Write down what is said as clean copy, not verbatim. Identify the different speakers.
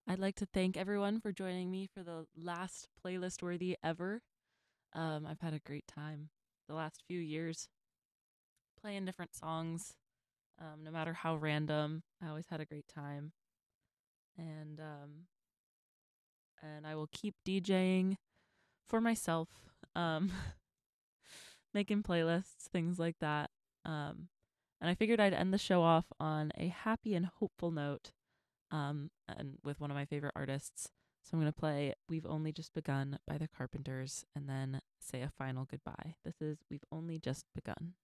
Speaker 1: I'd like to thank everyone for joining me for the last playlist worthy ever. I've had a great time the last few years playing different songs, no matter how random. I always had a great time, and I will keep DJing for myself, um, making playlists, things like that. And I figured I'd end the show off on a happy and hopeful note, and with one of my favorite artists. So I'm going to play We've Only Just Begun by the Carpenters and then say a final goodbye. This is We've Only Just Begun.